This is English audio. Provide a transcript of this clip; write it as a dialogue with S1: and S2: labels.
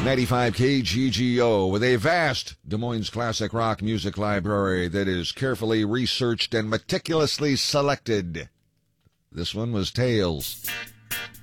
S1: 95 KGGO with a vast Des Moines classic rock music library that is carefully researched and meticulously selected. This one was Tales.